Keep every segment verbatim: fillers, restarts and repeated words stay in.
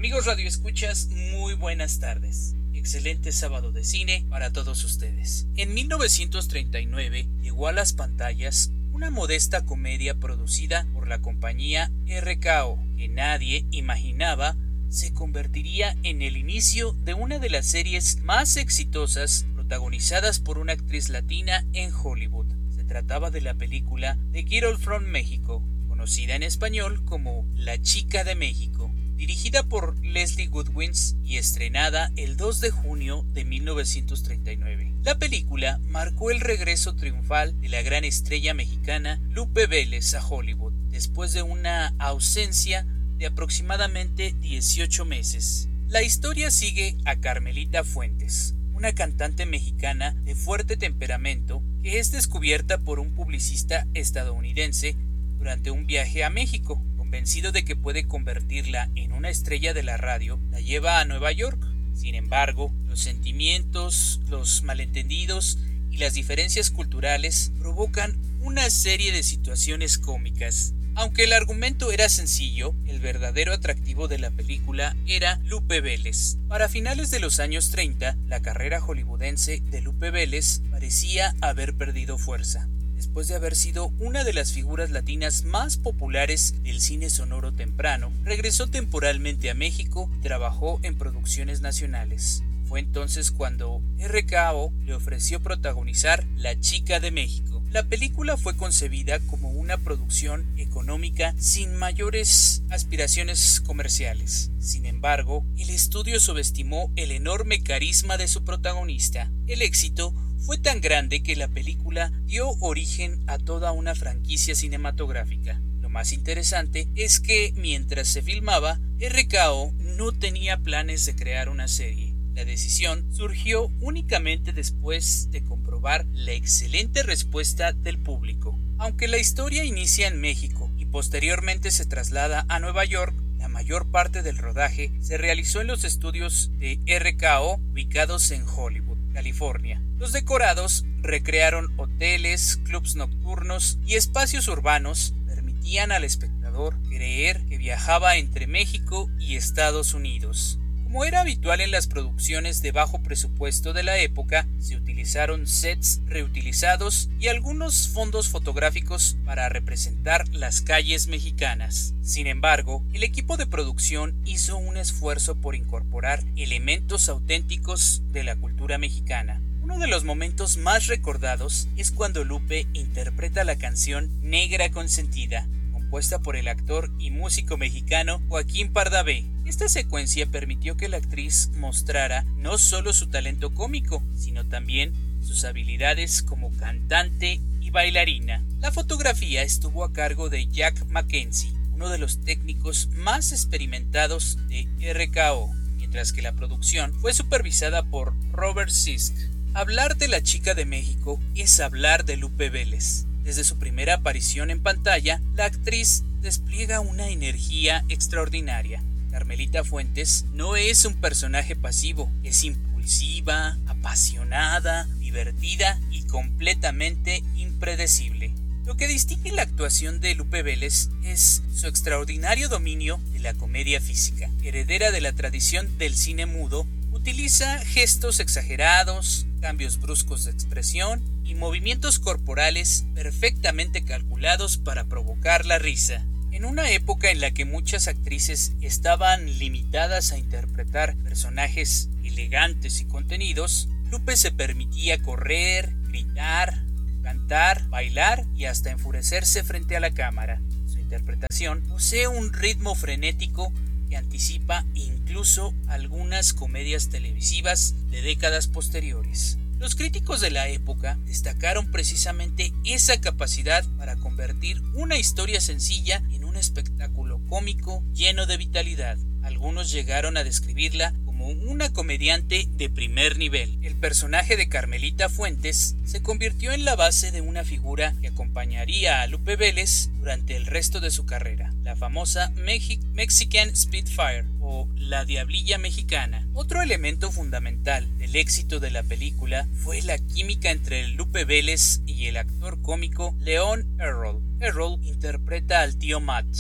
Amigos radioescuchas, muy buenas tardes. Excelente sábado de cine para todos ustedes. En mil novecientos treinta y nueve llegó a las pantallas una modesta comedia producida por la compañía R K O, que nadie imaginaba se convertiría en el inicio de una de las series más exitosas protagonizadas por una actriz latina en Hollywood. Se trataba de la película The Girl from Mexico, conocida en español como La Chica de México, dirigida por Leslie Goodwin y estrenada el dos de junio de mil novecientos treinta y nueve. La película marcó el regreso triunfal de la gran estrella mexicana Lupe Vélez a Hollywood, después de una ausencia de aproximadamente dieciocho meses. La historia sigue a Carmelita Fuentes, una cantante mexicana de fuerte temperamento que es descubierta por un publicista estadounidense durante un viaje a México. Convencido de que puede convertirla en una estrella de la radio, la lleva a Nueva York. Sin embargo, los sentimientos, los malentendidos y las diferencias culturales provocan una serie de situaciones cómicas. Aunque el argumento era sencillo, el verdadero atractivo de la película era Lupe Vélez. Para finales de los años treinta, la carrera hollywoodense de Lupe Vélez parecía haber perdido fuerza, después de haber sido una de las figuras latinas más populares del cine sonoro temprano. Regresó temporalmente a México y trabajó en producciones nacionales. Fue entonces cuando R K O le ofreció protagonizar La Chica de México. La película fue concebida como una producción económica sin mayores aspiraciones comerciales. Sin embargo, el estudio subestimó el enorme carisma de su protagonista. El éxito fue tan grande que la película dio origen a toda una franquicia cinematográfica. Lo más interesante es que mientras se filmaba, R K O no tenía planes de crear una serie. La decisión surgió únicamente después de comprobar la excelente respuesta del público. Aunque la historia inicia en México y posteriormente se traslada a Nueva York, la mayor parte del rodaje se realizó en los estudios de R K O ubicados en Hollywood, California. Los decorados recrearon hoteles, clubs nocturnos y espacios urbanos, permitían al espectador creer que viajaba entre México y Estados Unidos. Como era habitual en las producciones de bajo presupuesto de la época, se utilizaron sets reutilizados y algunos fondos fotográficos para representar las calles mexicanas. Sin embargo, el equipo de producción hizo un esfuerzo por incorporar elementos auténticos de la cultura mexicana. Uno de los momentos más recordados es cuando Lupe interpreta la canción Negra Consentida, compuesta por el actor y músico mexicano Joaquín Pardavé. Esta secuencia permitió que la actriz mostrara no solo su talento cómico, sino también sus habilidades como cantante y bailarina. La fotografía estuvo a cargo de Jack Mackenzie, uno de los técnicos más experimentados de R K O, mientras que la producción fue supervisada por Robert Sisk. Hablar de La Chica de México es hablar de Lupe Vélez. Desde su primera aparición en pantalla, la actriz despliega una energía extraordinaria. Carmelita Fuentes no es un personaje pasivo, es impulsiva, apasionada, divertida y completamente impredecible. Lo que distingue la actuación de Lupe Vélez es su extraordinario dominio de la comedia física. Heredera de la tradición del cine mudo, utiliza gestos exagerados, cambios bruscos de expresión y movimientos corporales perfectamente calculados para provocar la risa. En una época en la que muchas actrices estaban limitadas a interpretar personajes elegantes y contenidos, Lupe se permitía correr, gritar, cantar, bailar y hasta enfurecerse frente a la cámara. Su interpretación posee un ritmo frenético que anticipa incluso algunas comedias televisivas de décadas posteriores. Los críticos de la época destacaron precisamente esa capacidad para convertir una historia sencilla en un espectáculo cómico lleno de vitalidad. Algunos llegaron a describirla como una comediante de primer nivel. El personaje de Carmelita Fuentes se convirtió en la base de una figura que acompañaría a Lupe Vélez durante el resto de su carrera, la famosa Mexi- Mexican Spitfire o la Diablilla Mexicana. Otro elemento fundamental del éxito de la película fue la química entre Lupe Vélez y el actor cómico Leon Errol. Errol interpreta al tío Matt, un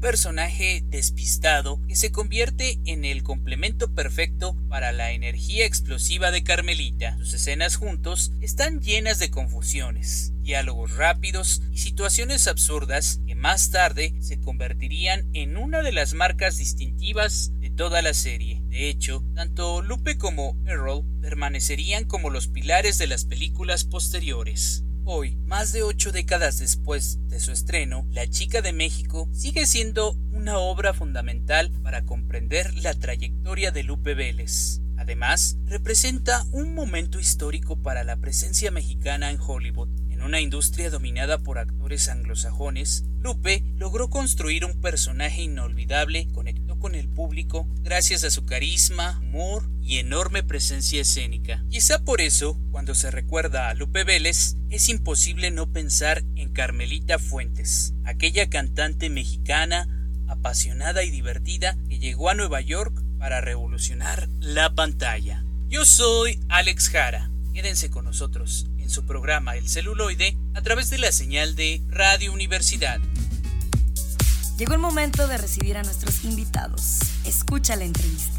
personaje despistado que se convierte en el complemento perfecto para la energía explosiva de Carmelita. Sus escenas juntos están llenas de confusiones, diálogos rápidos y situaciones absurdas que más tarde se convertirían en una de las marcas distintivas de toda la serie. De hecho, tanto Lupe como Errol permanecerían como los pilares de las películas posteriores. Hoy, más de ocho décadas después de su estreno, La Chica de México sigue siendo una obra fundamental para comprender la trayectoria de Lupe Vélez. Además, representa un momento histórico para la presencia mexicana en Hollywood. En una industria dominada por actores anglosajones, Lupe logró construir un personaje inolvidable, conectó con el público gracias a su carisma, humor y enorme presencia escénica. Quizá por eso, cuando se recuerda a Lupe Vélez, es imposible no pensar en Carmelita Fuentes, aquella cantante mexicana apasionada y divertida que llegó a Nueva York para revolucionar la pantalla. Yo soy Alex Jara. Quédense con nosotros en su programa El Celuloide a través de la señal de Radio Universidad. Llegó el momento de recibir a nuestros invitados. Escucha la entrevista.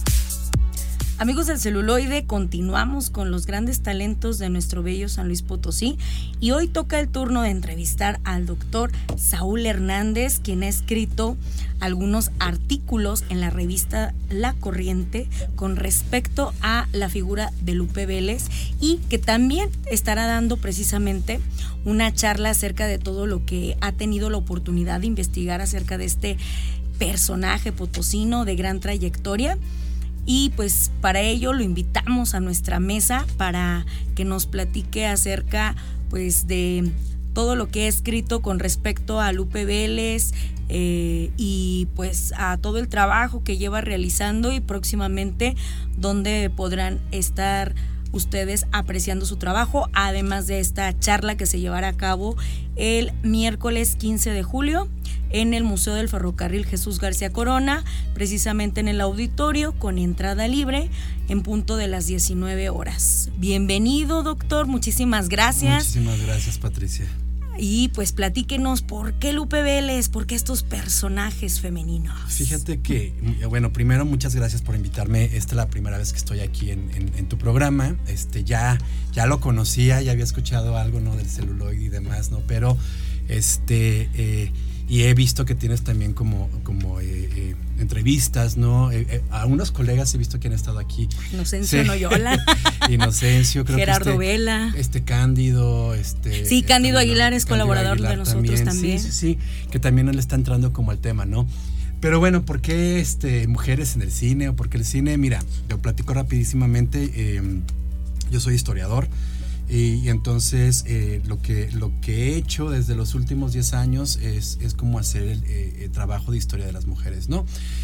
Amigos del Celuloide, continuamos con los grandes talentos de nuestro bello San Luis Potosí y hoy toca el turno de entrevistar al doctor Saúl Hernández, quien ha escrito algunos artículos en la revista La Corriente con respecto a la figura de Lupe Vélez y que también estará dando precisamente una charla acerca de todo lo que ha tenido la oportunidad de investigar acerca de este personaje potosino de gran trayectoria. Y pues para ello lo invitamos a nuestra mesa para que nos platique acerca pues de todo lo que ha escrito con respecto a Lupe Vélez eh, y pues a todo el trabajo que lleva realizando y próximamente donde podrán estar ustedes apreciando su trabajo, además de esta charla que se llevará a cabo el miércoles quince de julio en el Museo del Ferrocarril Jesús García Corona, precisamente en el auditorio con entrada libre en punto de las diecinueve horas. Bienvenido, doctor, muchísimas gracias. Muchísimas gracias, Patricia. Y pues platíquenos, ¿por qué Lupe Vélez? ¿Por qué estos personajes femeninos? Fíjate que, bueno, primero muchas gracias por invitarme. Esta es la primera vez que estoy aquí en, en, en tu programa. Este, ya, ya lo conocía, ya había escuchado algo, ¿no? Del celuloide y demás, ¿no? Pero, este, eh, y he visto que tienes también como, como eh, eh, entrevistas, ¿no? Eh, eh, a unos colegas he visto que han estado aquí. Inocencio sí. Noyola. Inocencio, creo Gerardo que este, Vela. Este Cándido, este. Sí, Cándido eh, Aguilar es Cándido colaborador Aguilar de nosotros también. también. Sí, sí, sí, que también él está entrando como al tema, ¿no? Pero bueno, ¿por qué este, mujeres en el cine? ¿O por qué el cine? Mira, te platico rapidísimamente. Eh, yo soy historiador. Y, y entonces eh, lo, que, lo que he hecho desde los últimos diez años es, es como hacer el, eh, el trabajo de historia de las mujeres, ¿no?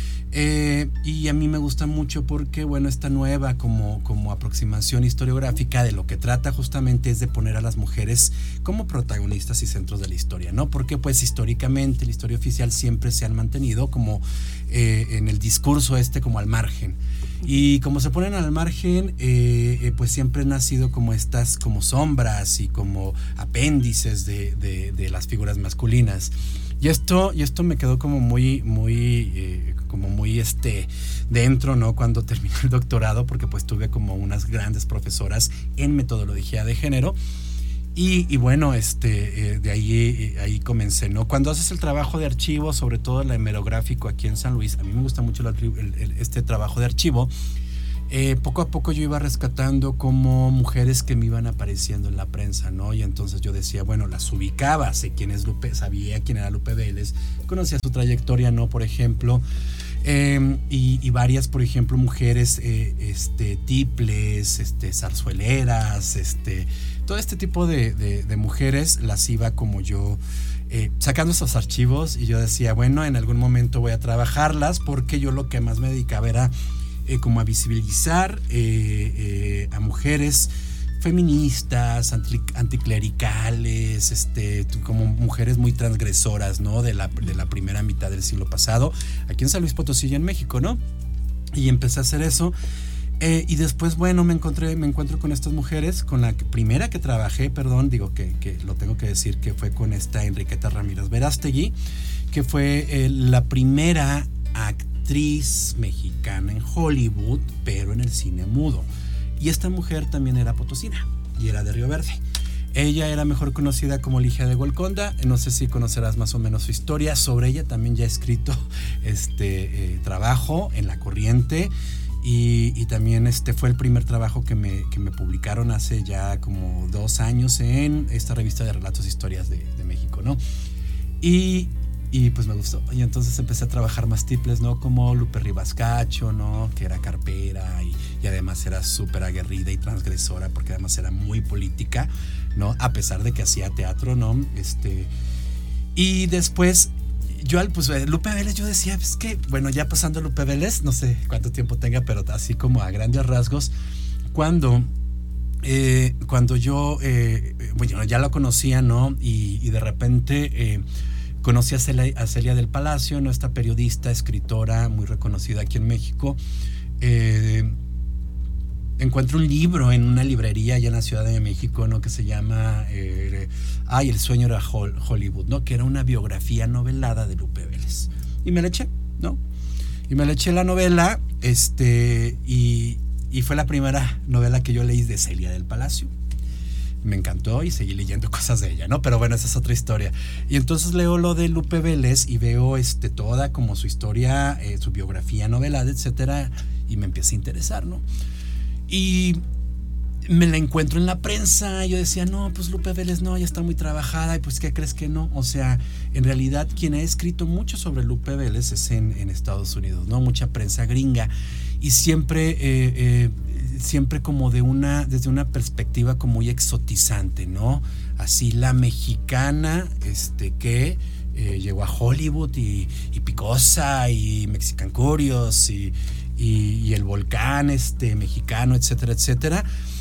Eh, y a mí me gusta mucho porque, bueno, esta nueva como, como aproximación historiográfica de lo que trata justamente es de poner a las mujeres como protagonistas y centros de la historia, ¿no? Porque pues históricamente la historia oficial siempre se han mantenido como eh, en el discurso este como al margen. Y como se ponen al margen, eh, eh, pues siempre han nacido como estas como sombras y como apéndices de, de, de las figuras masculinas. Y esto, y esto me quedó como muy, muy, eh, como muy este, dentro, ¿no? Cuando terminé el doctorado, porque pues tuve como unas grandes profesoras en metodología de género. Y, y bueno, este, eh, de ahí, eh, ahí comencé, ¿no? Cuando haces el trabajo de archivo, sobre todo el hemerográfico aquí en San Luis, a mí me gusta mucho el, el, el, este trabajo de archivo. Eh, poco a poco yo iba rescatando como mujeres que me iban apareciendo en la prensa, ¿no? Y entonces yo decía, bueno, las ubicaba, sé quién es Lupe, sabía quién era Lupe Vélez, conocía su trayectoria, ¿no? Por ejemplo, eh, y, y varias, por ejemplo, mujeres eh, este, tiples, este, zarzueleras, este, todo este tipo de, de, de mujeres las iba como yo eh, sacando esos archivos y yo decía, bueno, en algún momento voy a trabajarlas porque yo lo que más me dedicaba era Eh, como a visibilizar eh, eh, a mujeres feministas, anti, anticlericales, este, como mujeres muy transgresoras, ¿no? De la, de la primera mitad del siglo pasado, aquí en San Luis Potosí y en México, ¿no? Y empecé a hacer eso. Eh, y después, bueno, me encontré, me encuentro con estas mujeres, con la que, primera que trabajé, perdón, digo que, que lo tengo que decir, que fue con esta Enriqueta Ramírez Verástegui, que fue eh, la primera actriz mexicana en Hollywood, pero en el cine mudo. Y esta mujer también era potosina y era de Río Verde. Ella era mejor conocida como Ligia de Golconda. No sé si conocerás más o menos su historia. Sobre ella también ya he escrito este eh, trabajo en La Corriente. Y, y también este fue el primer trabajo que me, que me publicaron hace ya como dos años en esta revista de relatos e historias de, de México, ¿no? Y, y pues me gustó. Y entonces empecé a trabajar más tiples, ¿no? Como Lupe Rivas Cacho, ¿no? Que era carpera y, y además era súper aguerrida y transgresora, porque además era muy política, ¿no? A pesar de que hacía teatro, ¿no? Este, y después... Yo, pues, Lupe Vélez, yo decía, es que, bueno, ya pasando Lupe Vélez, no sé cuánto tiempo tenga, pero así como a grandes rasgos, cuando, eh, cuando yo, eh, bueno, ya lo conocía, ¿no? Y, y de repente eh, conocí a Celia, a Celia del Palacio, ¿no? Esta periodista, escritora muy reconocida aquí en México. Eh, encuentro un libro en una librería allá en la Ciudad de México, ¿no? Que se llama eh, Ay, el sueño era Hollywood, ¿no? Que era una biografía novelada de Lupe Vélez. Y me la eché, ¿no? Y me la eché la novela, este, y, y fue la primera novela que yo leí de Celia del Palacio. Me encantó y seguí leyendo cosas de ella, ¿no? Pero bueno, esa es otra historia. Y entonces leo lo de Lupe Vélez y veo este, toda como su historia, eh, su biografía novelada, etcétera, y me empieza a interesar, ¿no? Y me la encuentro en la prensa y yo decía, no, pues Lupe Vélez no, ya está muy trabajada. Y pues, ¿qué crees que no? O sea, en realidad quien ha escrito mucho sobre Lupe Vélez es en, en Estados Unidos, ¿no? Mucha prensa gringa y siempre, eh, eh, siempre como de una, desde una perspectiva como muy exotizante, ¿no? Así la mexicana, este, que eh, llegó a Hollywood y, y Picosa y Mexican Curious y Y, y el volcán este mexicano, etcétera, etcétera.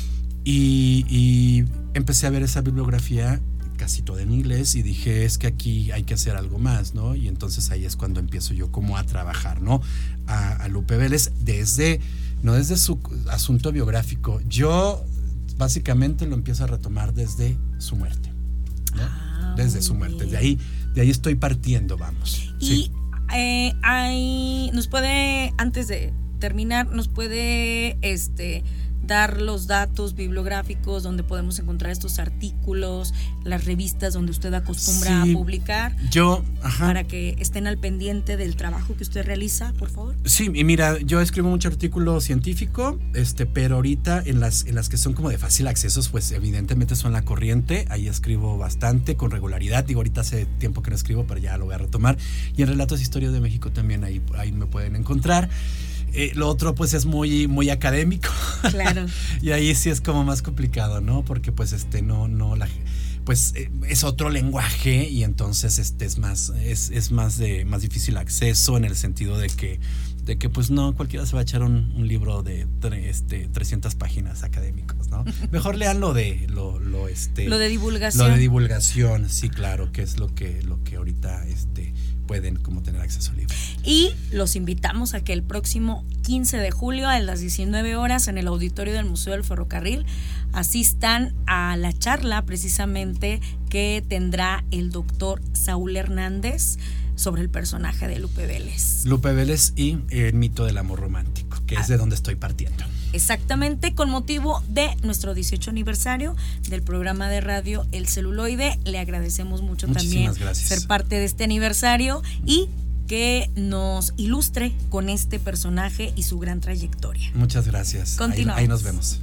Y, y empecé a ver esa bibliografía casi toda en inglés y dije, es que aquí hay que hacer algo más, ¿no? Y entonces ahí es cuando empiezo yo como a trabajar, ¿no? A, a Lupe Vélez desde, no desde su asunto biográfico. Yo básicamente lo empiezo a retomar desde su muerte, ¿no? Ah, desde su muerte. Bien. De ahí, de ahí estoy partiendo, vamos. Y sí. eh, hay, nos puede, antes de terminar, nos puede este dar los datos bibliográficos donde podemos encontrar estos artículos, las revistas donde usted acostumbra sí, a publicar. Yo, ajá. Para que estén al pendiente del trabajo que usted realiza, por favor. Sí, y mira, yo escribo mucho artículo científico, este, pero ahorita en las, en las que son como de fácil acceso, pues evidentemente son La Corriente, ahí escribo bastante, con regularidad. Digo, ahorita hace tiempo que no escribo, pero ya lo voy a retomar. Y en Relatos e Historias de México también ahí, ahí me pueden encontrar. Eh, lo otro pues es muy, muy académico. Claro. Y ahí sí es como más complicado, ¿no? Porque pues este no, no la pues eh, es otro lenguaje y entonces este es más, es, es más de más difícil acceso en el sentido de que, de que pues no cualquiera se va a echar un, un libro de tre, este, trescientas páginas académicos, ¿no? Mejor lean lo de lo, lo este lo de divulgación. Lo de divulgación, sí, claro, que es lo que, lo que ahorita este pueden como tener acceso al libro. Y los invitamos a que el próximo quince de julio a las diecinueve horas en el auditorio del Museo del Ferrocarril asistan a la charla precisamente que tendrá el doctor Saúl Hernández sobre el personaje de Lupe Vélez. Lupe Vélez y el mito del amor romántico, que ah. es de donde estoy partiendo. Exactamente, con motivo de nuestro dieciocho aniversario del programa de radio El Celuloide. Le agradecemos mucho Muchísimas también gracias. ser parte de este aniversario y que nos ilustre con este personaje y su gran trayectoria. Muchas gracias. Continuamos. Ahí, ahí nos vemos.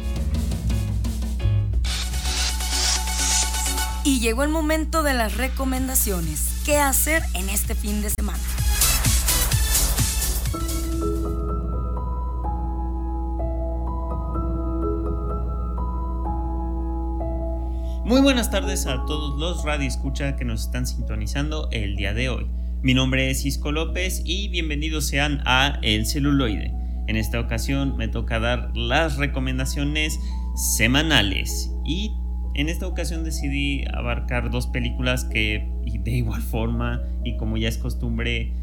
Y llegó el momento de las recomendaciones. ¿Qué hacer en este fin de semana? Muy buenas tardes a todos los radioescucha que nos están sintonizando el día de hoy. Mi nombre es Isco López y bienvenidos sean a El Celuloide. En esta ocasión me toca dar las recomendaciones semanales y en esta ocasión decidí abarcar dos películas que de igual forma y como ya es costumbre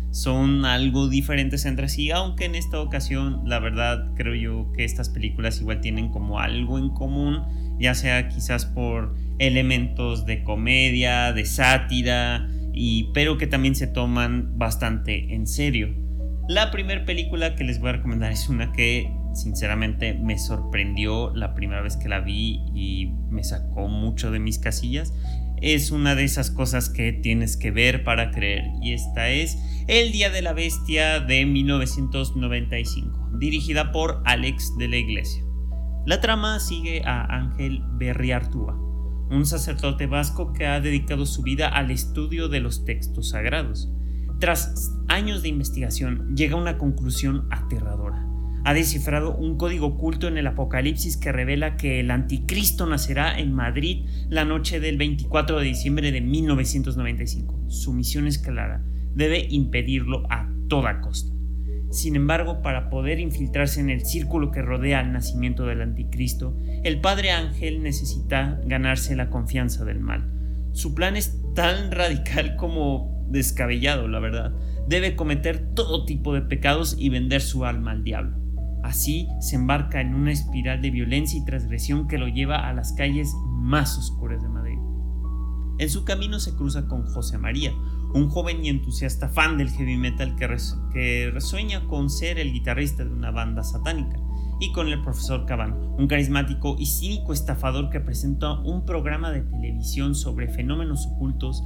son algo diferentes entre sí, aunque en esta ocasión la verdad creo yo que estas películas igual tienen como algo en común, ya sea quizás por elementos de comedia, de sátira, y, pero que también se toman bastante en serio. La primera película que les voy a recomendar es una que sinceramente me sorprendió la primera vez que la vi y me sacó mucho de mis casillas. Es una de esas cosas que tienes que ver para creer, y esta es El Día de la Bestia de mil novecientos noventa y cinco, dirigida por Alex de la Iglesia. La trama sigue a Ángel Berriartúa, un sacerdote vasco que ha dedicado su vida al estudio de los textos sagrados. Tras años de investigación, llega a una conclusión aterradora. Ha descifrado un código oculto en el Apocalipsis que revela que el anticristo nacerá en Madrid la noche del veinticuatro de diciembre de mil novecientos noventa y cinco. Su misión es clara: debe impedirlo a toda costa. Sin embargo, para poder infiltrarse en el círculo que rodea al nacimiento del anticristo, el padre Ángel necesita ganarse la confianza del mal. Su plan es tan radical como descabellado, la verdad. Debe cometer todo tipo de pecados y vender su alma al diablo. Así se embarca en una espiral de violencia y transgresión que lo lleva a las calles más oscuras de Madrid. En su camino se cruza con José María, un joven y entusiasta fan del heavy metal que, res- que resueña con ser el guitarrista de una banda satánica, y con el profesor Cabán, un carismático y cínico estafador que presenta un programa de televisión sobre fenómenos ocultos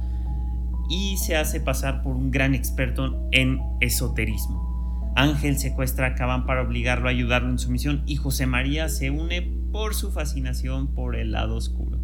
y se hace pasar por un gran experto en esoterismo. Ángel secuestra a Cabán para obligarlo a ayudarlo en su misión, y José María se une por su fascinación por el lado oscuro.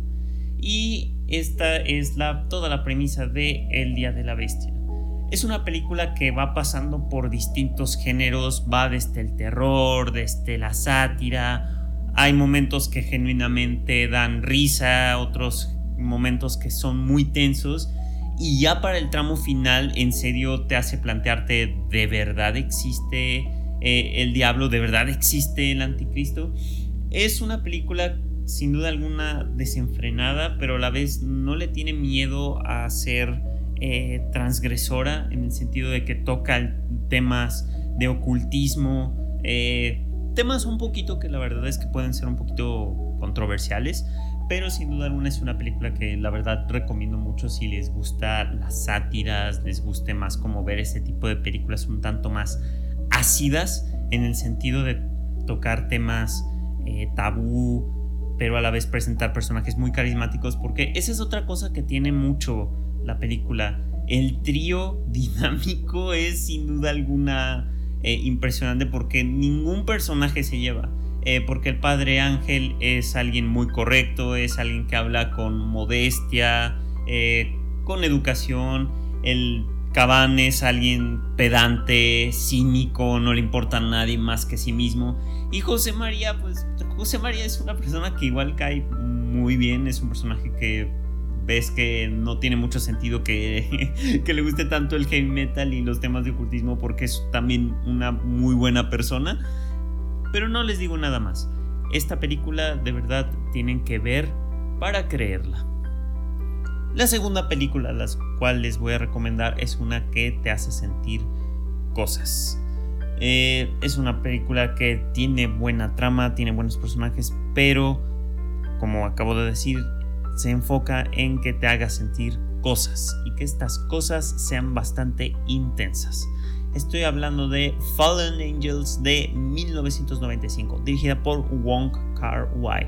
Y esta es la, toda la premisa de El Día de la Bestia. Es una película que va pasando por distintos géneros, va desde el terror, desde la sátira. Hay momentos que genuinamente dan risa, otros momentos que son muy tensos. Y ya para el tramo final, en serio te hace plantearte: ¿de verdad existe eh, el diablo? ¿De verdad existe el anticristo? Es una película sin duda alguna desenfrenada, pero a la vez no le tiene miedo a ser eh, transgresora, en el sentido de que toca temas de ocultismo, eh, temas un poquito que la verdad es que pueden ser un poquito controversiales. Pero sin duda alguna es una película que la verdad recomiendo mucho si les gusta las sátiras, les guste más como ver ese tipo de películas un tanto más ácidas, en el sentido de tocar temas eh, tabú, pero a la vez presentar personajes muy carismáticos, porque esa es otra cosa que tiene mucho la película. El trío dinámico es sin duda alguna eh, impresionante, porque ningún personaje se lleva. Eh, porque el padre Ángel es alguien muy correcto, es alguien que habla con modestia, eh, con educación. El Cabán es alguien pedante, cínico, no le importa a nadie más que a sí mismo. Y José María, pues José María es una persona que igual cae muy bien, es un personaje que ves que no tiene mucho sentido que, que le guste tanto el heavy metal y los temas de ocultismo, porque es también una muy buena persona. Pero no les digo nada más. Esta película de verdad tienen que ver para creerla. La segunda película, la cual les voy a recomendar, es una que te hace sentir cosas. Eh, es una película que tiene buena trama, tiene buenos personajes, pero como acabo de decir, se enfoca en que te haga sentir cosas y que estas cosas sean bastante intensas. Estoy hablando de Fallen Angels de mil novecientos noventa y cinco, dirigida por Wong Kar-wai.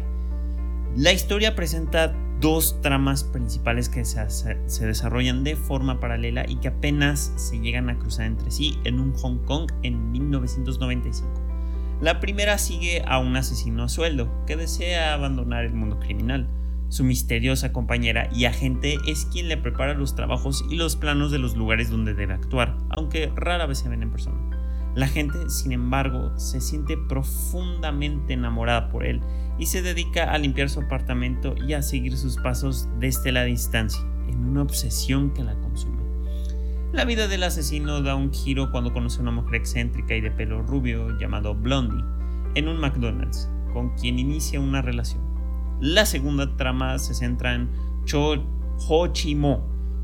La historia presenta dos tramas principales que se, se desarrollan de forma paralela y que apenas se llegan a cruzar entre sí en un Hong Kong en mil novecientos noventa y cinco. La primera sigue a un asesino a sueldo que desea abandonar el mundo criminal. Su misteriosa compañera y agente es quien le prepara los trabajos y los planos de los lugares donde debe actuar, aunque rara vez se ven en persona. La gente, sin embargo, se siente profundamente enamorada por él y se dedica a limpiar su apartamento y a seguir sus pasos desde la distancia, en una obsesión que la consume. La vida del asesino da un giro cuando conoce a una mujer excéntrica y de pelo rubio llamado Blondie en un McDonald's, con quien inicia una relación. La segunda trama se centra en Cho Ho Chi Mo,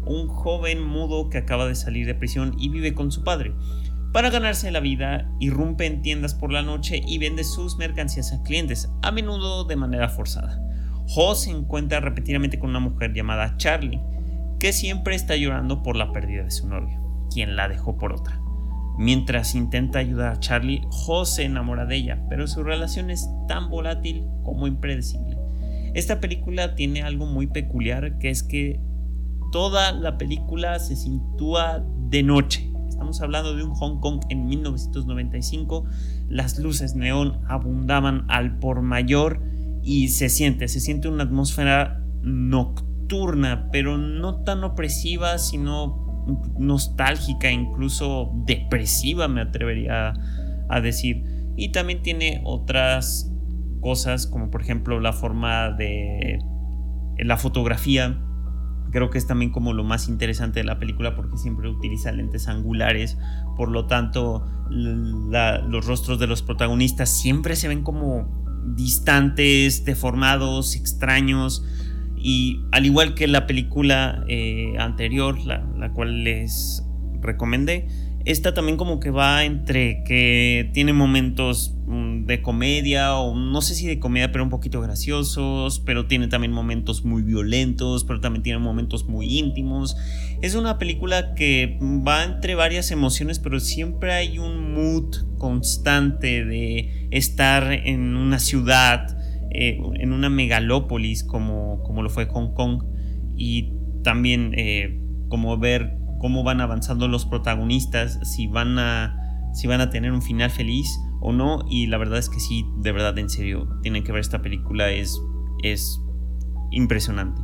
un joven mudo que acaba de salir de prisión y vive con su padre. Para ganarse la vida, irrumpe en tiendas por la noche y vende sus mercancías a clientes, a menudo de manera forzada. Ho se encuentra repetidamente con una mujer llamada Charlie, que siempre está llorando por la pérdida de su novio, quien la dejó por otra. Mientras intenta ayudar a Charlie, Ho se enamora de ella, pero su relación es tan volátil como impredecible. Esta película tiene algo muy peculiar, que es que toda la película se sitúa de noche. Estamos hablando de un Hong Kong en mil novecientos noventa y cinco. Las luces neón abundaban al por mayor y se siente, se siente una atmósfera nocturna, pero no tan opresiva, sino nostálgica, incluso depresiva, me atrevería a decir. Y también tiene otras cosas, como por ejemplo la forma de la fotografía. Creo que es también como lo más interesante de la película, porque siempre utiliza lentes angulares, por lo tanto la, los rostros de los protagonistas siempre se ven como distantes, deformados, extraños. Y al igual que la película eh, anterior, la, la cual les recomendé, esta también como que va entre que tiene momentos um, de comedia, o no sé si de comedia, pero un poquito graciosos, pero tiene también momentos muy violentos, pero también tiene momentos muy íntimos. Es una película que va entre varias emociones, pero siempre hay un mood constante de estar en una ciudad, Eh, en una megalópolis como, como lo fue Hong Kong, y también eh, como ver cómo van avanzando los protagonistas, si van a si van a tener un final feliz o no. Y la verdad es que sí, de verdad, en serio, tienen que ver esta película, es, es impresionante.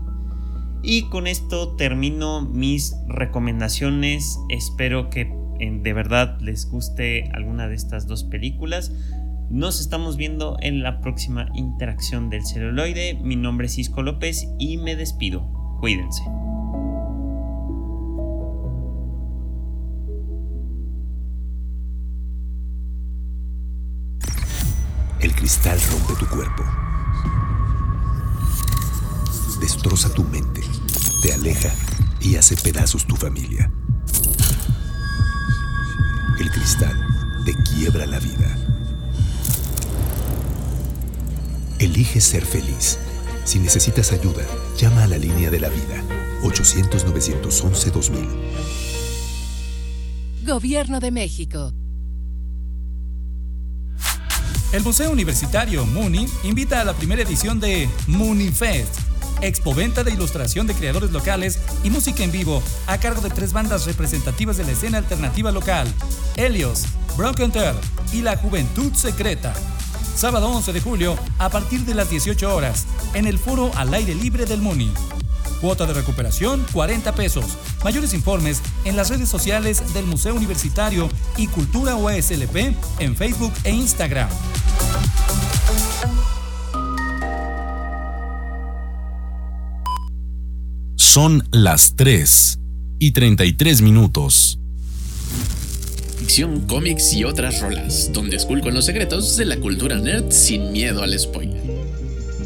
Y con esto termino mis recomendaciones. Espero que eh, de verdad les guste alguna de estas dos películas. Nos estamos viendo en la próxima interacción del celuloide. Mi nombre es Cisco López y me despido. Cuídense. El cristal rompe tu cuerpo, destroza tu mente, te aleja y hace pedazos tu familia. El cristal te quiebra la vida. Elige ser feliz. Si necesitas ayuda, llama a la línea de la vida, ochocientos, novecientos once, dos mil. Gobierno de México. El Museo Universitario MUNI invita a la primera edición de MUNIFest, expoventa de ilustración de creadores locales y música en vivo a cargo de tres bandas representativas de la escena alternativa local: Helios, Broken Earth y La Juventud Secreta. Sábado once de julio a partir de las dieciocho horas en el foro al aire libre del MUNI. Cuota de recuperación cuarenta pesos. Mayores informes en las redes sociales del Museo Universitario y Cultura U S L P en Facebook e Instagram. Son las tres y treinta y tres minutos. Ficción, cómics y otras rolas, donde esculco en los secretos de la cultura nerd sin miedo al spoiler.